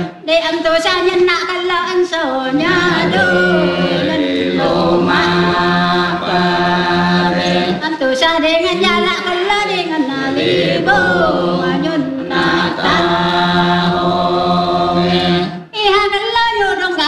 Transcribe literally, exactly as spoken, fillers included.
Di ang to sa nyak kalaan so nyado lalo ma pare. Ang to sa dengan nyala kala dengan nalibo.